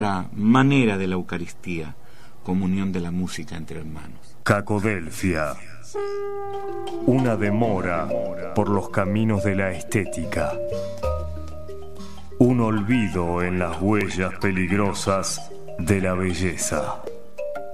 la manera de la Eucaristía, comunión de la música entre hermanos. Cacodelfia, una demora por los caminos de la estética, un olvido en las huellas peligrosas de la belleza.